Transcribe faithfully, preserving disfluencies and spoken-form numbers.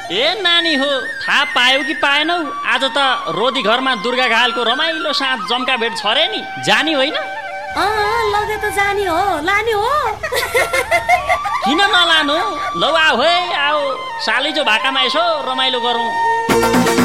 ए नानी हो, थाहा पायौ कि पाएनौ? आज त रोदी घरमा दुर्गा घालको रमाइलो साँझ जम्का भेट छ रे नि, जानी होइन? अँ लगे त जानी हो, लानी हो। किन नलानु? लौ आऊ है, आऊ सालीजो भाकामा यसो रमाइलो गरौँ।